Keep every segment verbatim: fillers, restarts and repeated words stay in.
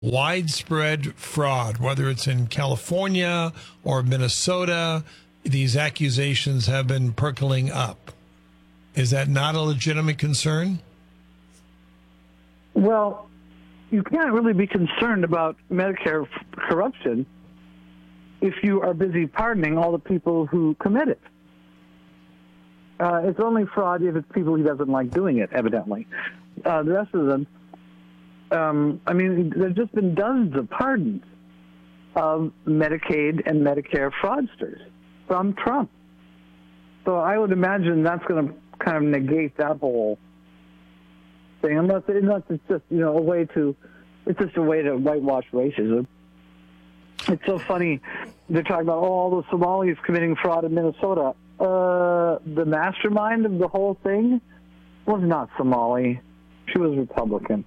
widespread fraud, whether it's in California or Minnesota. These accusations have been percolating up. Is that not a legitimate concern? Well, you can't really be concerned about Medicare f- corruption if you are busy pardoning all the people who commit it. Uh, it's only fraud if it's people he doesn't like doing it, evidently. Uh, the rest of them, um, I mean, there's just been dozens of pardons of Medicaid and Medicare fraudsters from Trump. So I would imagine that's going to kind of negate that whole thing, unless, unless it's just, you know, a way to, it's just a way to whitewash racism. It's so funny. They're talking about oh, all the Somalis committing fraud in Minnesota. Uh, the mastermind of the whole thing was not Somali. She was Republican.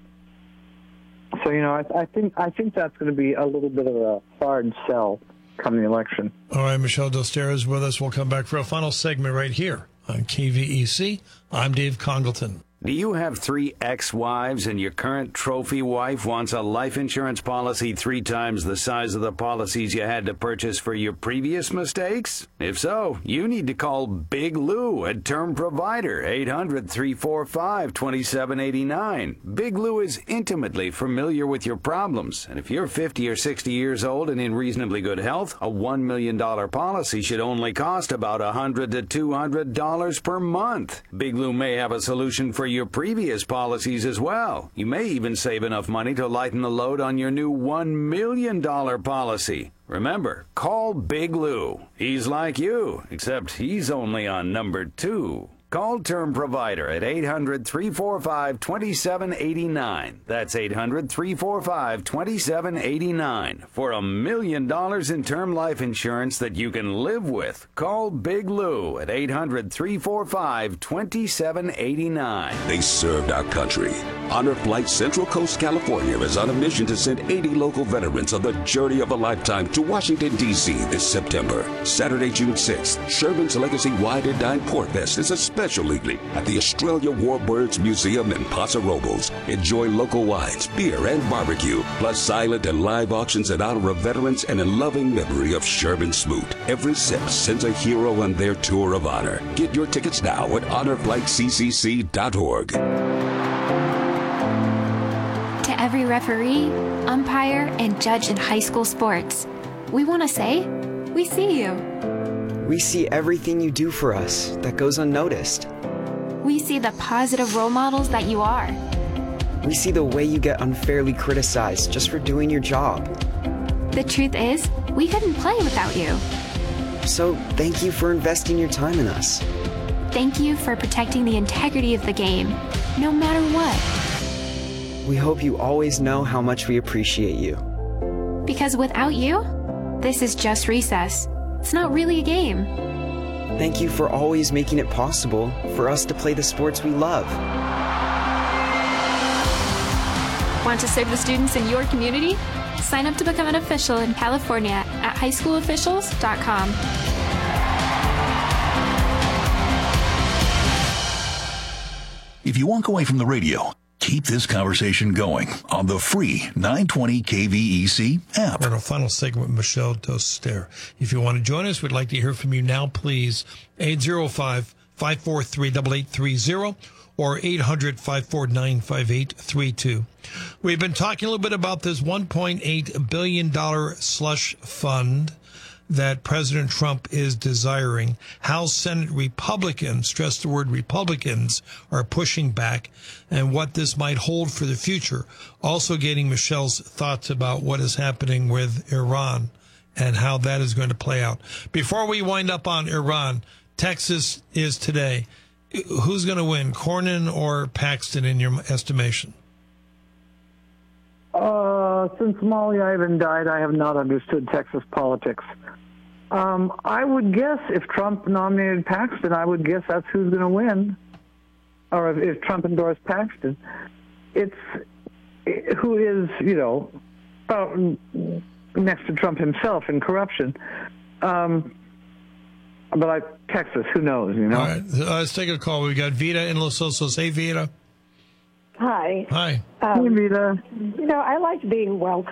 So, you know, I, I think I think that's going to be a little bit of a hard sell come the election. All right, Michelle Dostera is with us. We'll come back for a final segment right here on K V E C. I'm Dave Congleton. Do you have three ex-wives and your current trophy wife wants a life insurance policy three times the size of the policies you had to purchase for your previous mistakes? If so, you need to call Big Lou at Term Provider, eight hundred, three four five, two seven eight nine. Big Lou is intimately familiar with your problems, and if you're fifty or sixty years old and in reasonably good health, a one million dollars policy should only cost about one hundred to two hundred dollars per month. Big Lou may have a solution for your previous policies as well. You may even save enough money to lighten the load on your new one million dollars policy. Remember, call Big Lou. He's like you, except he's only on number two. Call Term Provider at eight hundred, three four five, two seven eight nine. That's eight hundred, three four five, two seven eight nine. For a million dollars in term life insurance that you can live with, call Big Lou at eight hundred, three four five, two seven eight nine. They served our country. Honor Flight Central Coast, California is on a mission to send eighty local veterans on the journey of a lifetime to Washington, D C this September. Saturday, June sixth, Sherman's Legacy Wine and Dine Port Fest is a special evening at the Australia Warbirds Museum in Paso Robles. Enjoy local wines, beer, and barbecue, plus silent and live auctions in honor of veterans and in loving memory of Sherman Smoot. Every sip sends a hero on their tour of honor. Get your tickets now at honor flight c c c dot org. To every referee, umpire, and judge in high school sports, we want to say, we see you. We see everything you do for us that goes unnoticed. We see the positive role models that you are. We see the way you get unfairly criticized just for doing your job. The truth is, we couldn't play without you. So thank you for investing your time in us. Thank you for protecting the integrity of the game, no matter what. We hope you always know how much we appreciate you. Because without you, this is just recess. It's not really a game. Thank you for always making it possible for us to play the sports we love. Want to serve the students in your community? Sign up to become an official in California at high school officials dot com. If you walk away from the radio, keep this conversation going on the free nine twenty K V E C app. We're in our final segment with Michelle Dostera. If you want to join us, we'd like to hear from you now, please. eight oh five, five four three, eight eight three oh or eight hundred, five four nine, five eight three two. We've been talking a little bit about this one point eight billion dollars slush fund that President Trump is desiring. House Senate Republicans, stress the word Republicans, are pushing back, and what this might hold for the future. Also getting Michelle's thoughts about what is happening with Iran and how that is going to play out. Before we wind up on Iran, Texas is today. Who's going to win, Cornyn or Paxton, in your estimation? Uh, since Molly Ivan died, I have not understood Texas politics. Um, I would guess if Trump nominated Paxton, I would guess that's who's going to win. Or if, if Trump endorsed Paxton. It's it, who is, you know, about next to Trump himself in corruption. Um, but I, Texas, who knows, you know? All right, uh, let's take a call. We got Vita in Los Osos. Hey, Vita. Hi. Hi. Hey, Rita. You know, I like being welcome.